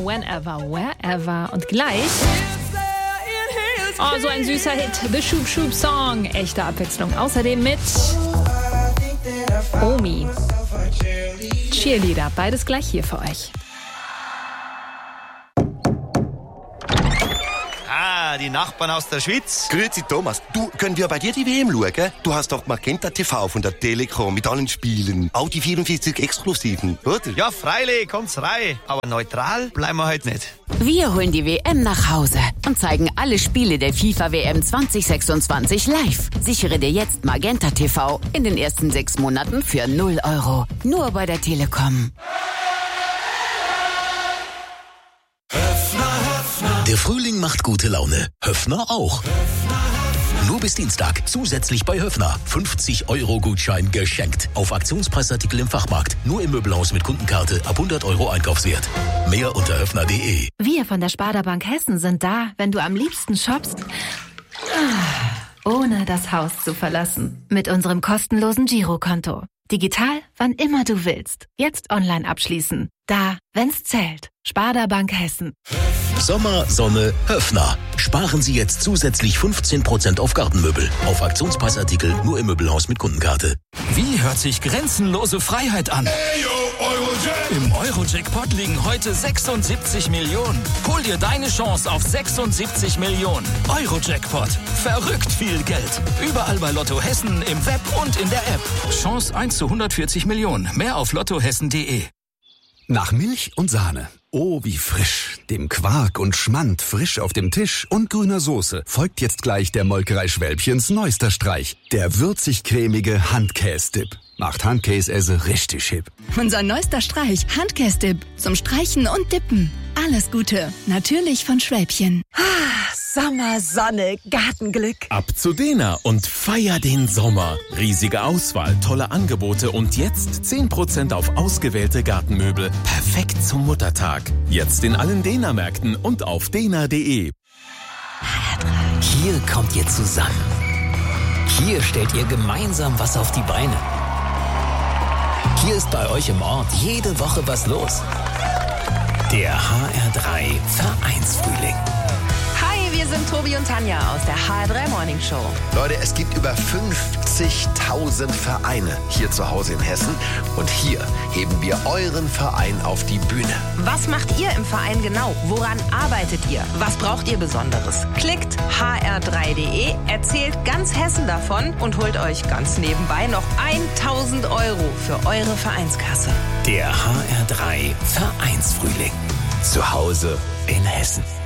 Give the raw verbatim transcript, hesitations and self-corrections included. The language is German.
Whenever, Wherever. Und gleich... Oh, so ein süßer Hit. The Shoop Shoop Song. Echte Abwechslung. Außerdem mit Omi. Cheerleader. Beides gleich hier für euch. Ah, die Nachbarn aus der Schweiz. Grüezi Thomas, du, können wir bei dir die W M schauen? Du hast doch Magenta T V von der Telekom mit allen Spielen. Auch die vierundvierzig Exklusiven, oder? Ja, freilich, kommt's rein. Aber neutral bleiben wir heute nicht. Wir holen die W M nach Hause und zeigen alle Spiele der FIFA W M zwanzig sechsundzwanzig live. Sichere dir jetzt Magenta T V in den ersten sechs Monaten für null Euro. Nur bei der Telekom. Der Frühling macht gute Laune. Höffner auch. Nur bis Dienstag. Zusätzlich bei Höffner. fünfzig Euro Gutschein geschenkt. Auf Aktionspreisartikel im Fachmarkt. Nur im Möbelhaus mit Kundenkarte ab hundert Euro Einkaufswert. Mehr unter höffner punkt de. Wir von der Sparda Bank Hessen sind da, wenn du am liebsten shoppst, ohne das Haus zu verlassen. Mit unserem kostenlosen Girokonto. Digital, wann immer du willst. Jetzt online abschließen. Da, wenn's zählt. Sparda Bank Hessen. Sommer, Sonne, Höffner. Sparen Sie jetzt zusätzlich fünfzehn Prozent auf Gartenmöbel. Auf Aktionspreisartikel nur im Möbelhaus mit Kundenkarte. Wie hört sich grenzenlose Freiheit an? Im Euro-Jackpot liegen heute sechsundsiebzig Millionen. Hol dir deine Chance auf sechsundsiebzig Millionen. Euro-Jackpot. Verrückt viel Geld. Überall bei Lotto Hessen, im Web und in der App. Chance eins zu hundertvierzig Millionen. Mehr auf lottohessen punkt de. Nach Milch und Sahne. Oh, wie frisch. Dem Quark und Schmand frisch auf dem Tisch und grüner Soße folgt jetzt gleich der Molkerei Schwälbchens neuester Streich. Der würzig-cremige Handkäse-Dip. Macht Handkäse richtig hip. Unser neuester Streich, Handkäse-Dip. Zum Streichen und Dippen. Alles Gute. Natürlich von Schwälbchen. Sommer, Sonne, Gartenglück. Ab zu Dena und feier den Sommer. Riesige Auswahl, tolle Angebote und jetzt zehn Prozent auf ausgewählte Gartenmöbel. Perfekt zum Muttertag. Jetzt in allen Dena-Märkten und auf dena punkt de. Hier kommt ihr zusammen. Hier stellt ihr gemeinsam was auf die Beine. Hier ist bei euch im Ort jede Woche was los. Der H R drei Vereinsfrühling. Hi, wir sind Tobi und Tanja aus der H R drei Morning Show. Leute, es gibt über fünfzigtausend Vereine hier zu Hause in Hessen. Und hier heben wir euren Verein auf die Bühne. Was macht ihr im Verein genau? Woran arbeitet ihr? Was braucht ihr Besonderes? Klickt h r drei punkt de, erzählt ganz Hessen davon und holt euch ganz nebenbei noch tausend Euro für eure Vereinskasse. Der H R drei Vereinsfrühling. Zu Hause in Hessen.